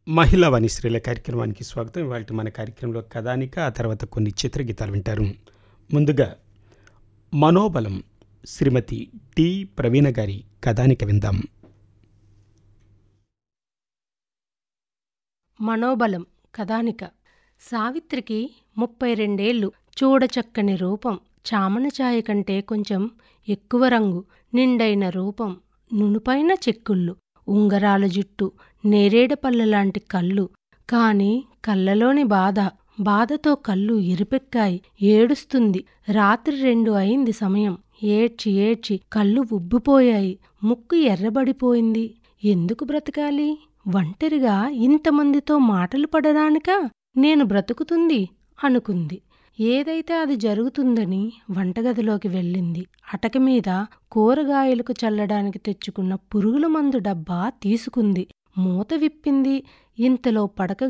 మహిళా వాణిశ్రీల కార్యక్రమానికి స్వాగతం. ఇవాళ మన కార్యక్రమంలో కథానిక, ఆ తర్వాత కొన్ని చిత్రగీతాలు వింటారు. ముందుగా మనోబలం శ్రీమతి టి ప్రవీణ గారి కథానిక విందాం. మనోబలం కథానిక. సావిత్రికి 32 చూడచక్కని రూపం, చామన ఛాయ కంటే కొంచెం ఎక్కువ రంగు, నిండైన రూపం, నునుపైన చెక్కుళ్ళు, ఉంగరాల జుట్టు, నేరేడపళ్ళలాంటి కళ్ళు. కాని కళ్ళలోని బాధతో కళ్ళు ఎరిపెక్కాయి. ఏడుస్తుంది. రాత్రి 2 అయింది సమయం. ఏడ్చి కళ్ళు ఉబ్బిపోయాయి. ముక్కు ఎర్రబడిపోయింది. ఎందుకు బ్రతకాలి? ఒంటరిగా ఇంతమందితో మాటలు పడడానికా నేను బ్రతుకుతుంది అనుకుంది. ఏదైతే అది జరుగుతుందని వంటగదిలోకి వెళ్ళింది. అటకమీద కూరగాయలకు చల్లడానికి తెచ్చుకున్న పురుగుల మందు డబ్బా తీసుకుంది. మూత విప్పింది. ఇంతలో పడక